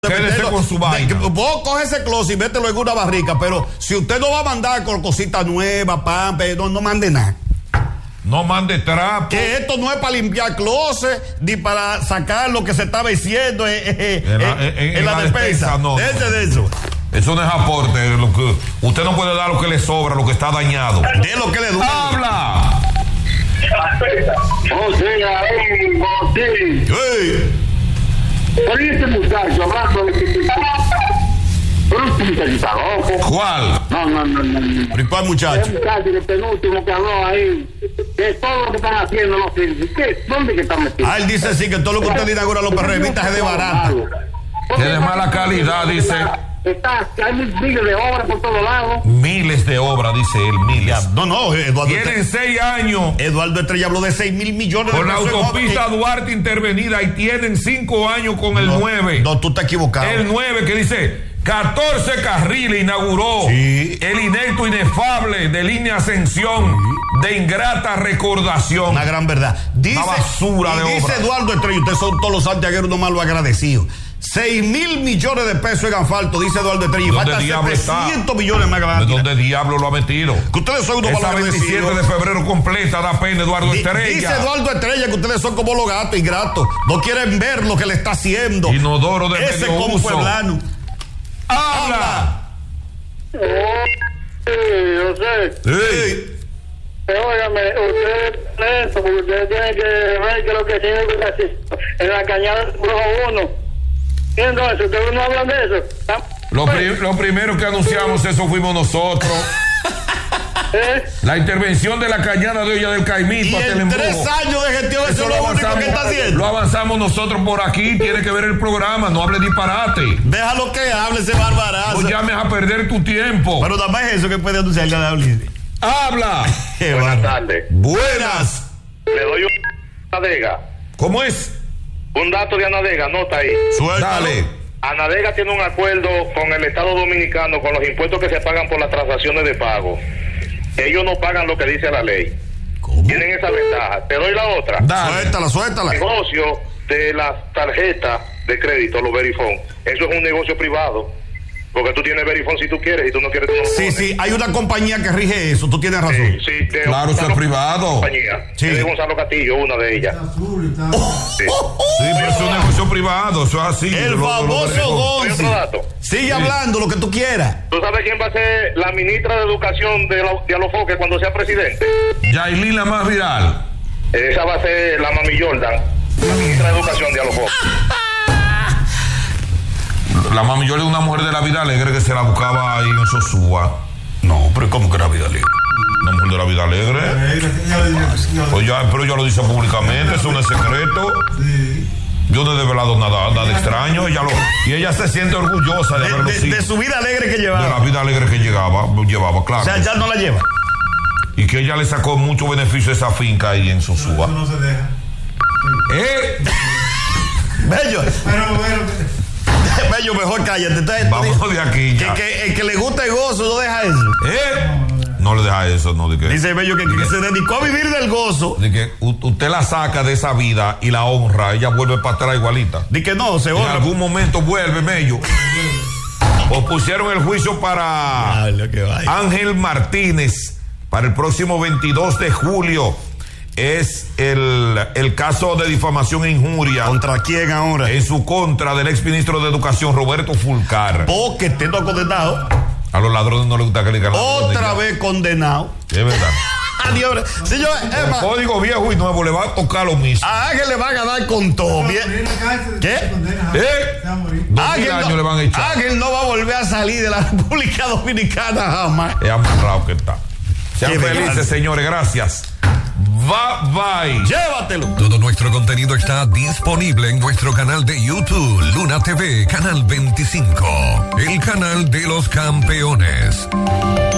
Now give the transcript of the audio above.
Quédese con su vaina. Vos coge ese closet y mételo en una barrica, pero si usted no va a mandar con cositas nuevas, no mande nada. No mande trapo. Que esto no es para limpiar closet, ni para sacar lo que se está venciendo en la despensa. No, de eso. Eso no es aporte. Usted no puede dar lo que le sobra, lo que está dañado. De lo que le duele. ¡Habla! Oye, este muchacho hablando de que pero este muchacho está loco. ¿Cuál? No. ¿Cuál muchacho? El muchacho, el penúltimo que habló ahí, que todo lo que están haciendo no sirve. ¿Dónde que están metidos? Él dice sí, que todo lo que usted inaugura los perrevistas es de barato. Que de mala calidad, dice. Hay miles de obras por todos lados. Miles de obras, dice él, miles. No, Eduardo. Tienen 6 años. Eduardo Estrella habló de 6,000 millones de pesos. Con la autopista en Duarte intervenida y tienen 5 años con el 9. No, tú estás equivocado. El 9 que dice 14 carriles inauguró. Sí. El inepto inefable de línea Ascensión, de ingrata recordación. Una gran verdad. Dice, una basura de obra. Dice Eduardo Estrella, ustedes son todos los santiagueros unos malos agradecidos. 6,000 millones de pesos en asfalto, dice Eduardo Estrella. Y falta 700 millones más grandes. ¿De dónde diablo lo ha metido? Que ustedes son unos malos agradecidos. 27 de febrero completa, da pena Eduardo Estrella. Dice Eduardo Estrella que ustedes son como los gatos ingratos. No quieren ver lo que le está haciendo. Inodoro de ese medio como uso. pueblano. ¡Habla! Sí, yo sé. Sí. Óigame, ustedes porque ustedes tienen que ver que lo que tienen que hacer en la cañada Brujo 1. Entonces, ustedes no hablan de eso. Lo primero que anunciamos eso fuimos nosotros. La intervención de la cañada de olla del Caimito. Y en 3 años de gestión eso es lo único que está haciendo. Lo avanzamos nosotros por aquí. Tiene que ver el programa, no hable disparate. Déjalo que hable ese barbarazo. No llames a perder tu tiempo. Pero nada más eso que puede anunciar el hable. Habla. Buenas tardes. Buenas. Le doy Anadega. ¿Cómo es? Un dato de Anadega, nota ahí. Suéltalo. Dale. Anadega tiene un acuerdo con el Estado Dominicano con los impuestos que se pagan por las transacciones de pago. Ellos no pagan lo que dice la ley. ¿Cómo? Tienen esa ventaja. Te doy la otra. Dale. Suéltala. El negocio de las tarjetas de crédito, los Verifone, eso es un negocio privado. Porque tú tienes Verifone si tú quieres y tú no quieres. Tú no sí, pones. sí, hay una compañía que rige eso, tú tienes razón. Sí, claro, eso es privado. Compañía. Sí. Es de Gonzalo Castillo, una de ellas. Sí, pero es un negocio privado, eso es así. El famoso Hay Gonzi. otro dato. Sigue hablando lo que tú quieras. ¿Tú sabes quién va a ser la ministra de Educación de Alofoque cuando sea presidente? Yailin, la más viral. Esa va a ser la Mami Jordan, la ministra de Educación de Alofoque. La mami yo le una mujer de la vida alegre que se la buscaba ahí en Sosúa. No, pero ¿cómo que la vida alegre? Una mujer de la vida alegre. Pues ya, pero ella lo dice públicamente, eso no es secreto. Yo no he develado nada extraño. Y ella se siente orgullosa de haberlo sido. De su vida alegre que llevaba. De la vida alegre que llevaba, claro. O sea, ya no la lleva. Y que ella le sacó mucho beneficio a esa finca ahí en Sosúa. No se deja. Bello. Bello, mejor cállate. Entonces, vamos de aquí ya. Que el que le gusta el gozo no deja eso. No le deja eso, no. Dice Bello que se dedicó a vivir del gozo. De que usted la saca de esa vida y la honra, ella vuelve para atrás igualita. Dice que no, se honra. En algún momento vuelve, Bello. O pusieron el juicio para Ángel Martínez para el próximo 22 de julio. Es el caso de difamación e injuria. ¿Contra quién ahora? En su contra del exministro de Educación, Roberto Fulcar. Porque te no condenado. A los ladrones no les gusta que le digan. Otra vez condenado. Es verdad. Adiós. Señor, el código viejo y nuevo le va a tocar lo mismo. A Ángel le van a dar con todo. ¿Qué? 2.000 años le van a echar. Ángel no va a volver a salir de la República Dominicana jamás. Es amarrado que está. Sean felices, gracias. Señores, gracias. Bye. Llévatelo. Todo nuestro contenido está disponible en nuestro canal de YouTube, Luna TV, Canal 25, el canal de los campeones.